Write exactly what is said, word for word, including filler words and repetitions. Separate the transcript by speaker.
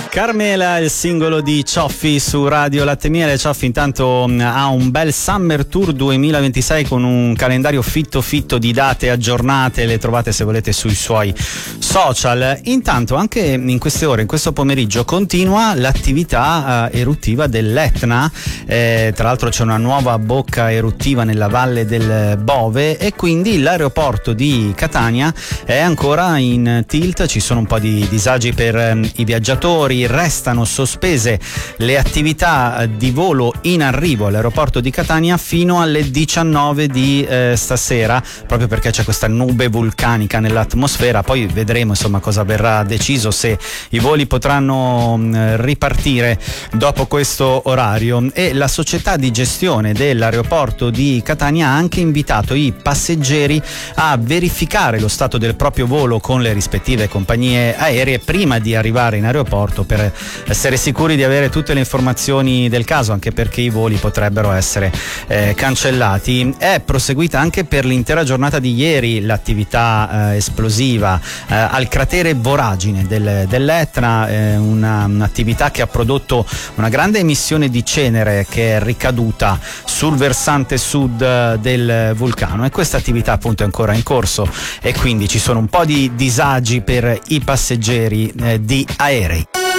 Speaker 1: Carmela, il singolo di Cioffi su Radio Latte Miele. Cioffi intanto ha un bel Summer Tour duemilaventisei con un calendario fitto fitto di date aggiornate, le trovate se volete sui suoi social. Intanto anche in queste ore, in questo pomeriggio, continua l'attività eh, eruttiva dell'Etna, eh, tra l'altro c'è una nuova bocca eruttiva nella valle del Bove e quindi l'aeroporto di Catania è ancora in tilt, ci sono un po' di disagi per eh, i viaggiatori. Restano sospese le attività di volo in arrivo all'aeroporto di Catania fino alle diciannove di eh, stasera, proprio perché c'è questa nube vulcanica nell'atmosfera. Poi vedremo insomma cosa verrà deciso, se i voli potranno mh, ripartire dopo questo orario. E la società di gestione dell'aeroporto di Catania ha anche invitato i passeggeri a verificare lo stato del proprio volo con le rispettive compagnie aeree prima di arrivare in aeroporto, per essere sicuri di avere tutte le informazioni del caso, anche perché i voli potrebbero essere eh, cancellati. È proseguita anche per l'intera giornata di ieri l'attività eh, esplosiva eh, al cratere Voragine del, dell'Etna, eh, una, un'attività che ha prodotto una grande emissione di cenere che è ricaduta sul versante sud del vulcano, e questa attività appunto è ancora in corso e quindi ci sono un po' di disagi per i passeggeri eh, di aerei.